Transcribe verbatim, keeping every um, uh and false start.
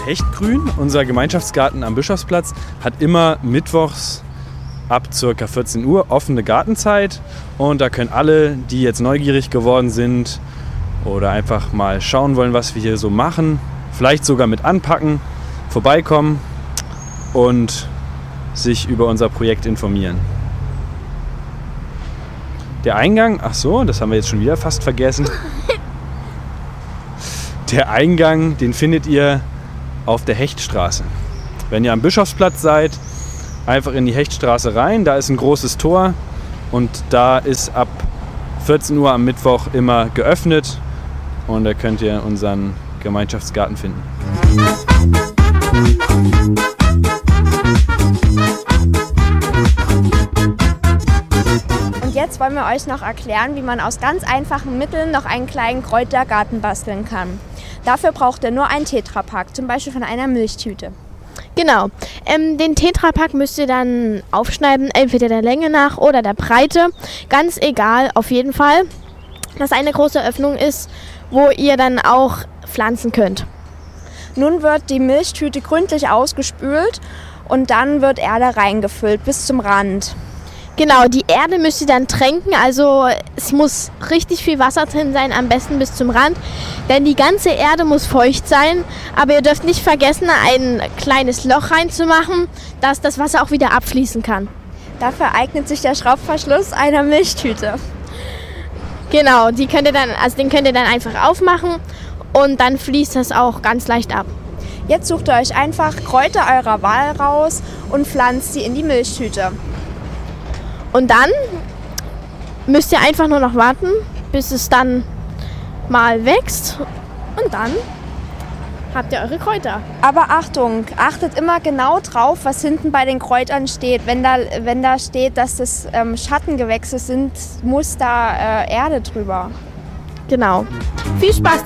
Hechtgrün. Unser Gemeinschaftsgarten am Bischofsplatz hat immer mittwochs ab ca. vierzehn Uhr offene Gartenzeit. Und da können alle, die jetzt neugierig geworden sind oder einfach mal schauen wollen, was wir hier so machen, vielleicht sogar mit anpacken, vorbeikommen und sich über unser Projekt informieren. Der Eingang, ach so, das haben wir jetzt schon wieder fast vergessen. Der Eingang, den findet ihr auf der Hechtstraße. Wenn ihr am Bischofsplatz seid, einfach in die Hechtstraße rein, da ist ein großes Tor und da ist ab vierzehn Uhr am Mittwoch immer geöffnet und da könnt ihr unseren Gemeinschaftsgarten finden. Und jetzt wollen wir euch noch erklären, wie man aus ganz einfachen Mitteln noch einen kleinen Kräutergarten basteln kann. Dafür braucht ihr nur einen Tetrapack, zum Beispiel von einer Milchtüte. Genau, ähm, den Tetrapack müsst ihr dann aufschneiden, entweder der Länge nach oder der Breite. Ganz egal, auf jeden Fall, dass eine große Öffnung ist, wo ihr dann auch pflanzen könnt. Nun wird die Milchtüte gründlich ausgespült und dann wird Erde reingefüllt bis zum Rand. Genau, die Erde müsst ihr dann tränken, also es muss richtig viel Wasser drin sein, am besten bis zum Rand, denn die ganze Erde muss feucht sein, aber ihr dürft nicht vergessen, ein kleines Loch reinzumachen, dass das Wasser auch wieder abfließen kann. Dafür eignet sich der Schraubverschluss einer Milchtüte. Genau, die könnt ihr dann, also den könnt ihr dann einfach aufmachen und dann fließt das auch ganz leicht ab. Jetzt sucht ihr euch einfach Kräuter eurer Wahl raus und pflanzt sie in die Milchtüte. Und dann müsst ihr einfach nur noch warten, bis es dann mal wächst und dann habt ihr eure Kräuter. Aber Achtung, achtet immer genau drauf, was hinten bei den Kräutern steht. Wenn da, wenn da steht, dass das ähm, Schattengewächse sind, muss da äh, Erde drüber. Genau. Viel Spaß dabei!